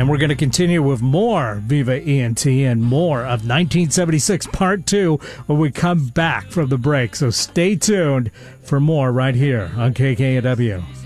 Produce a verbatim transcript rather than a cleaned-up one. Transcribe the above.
And we're going to continue with more Viva E N T and more of nineteen seventy-six Part two when we come back from the break. So stay tuned for more right here on K K N W.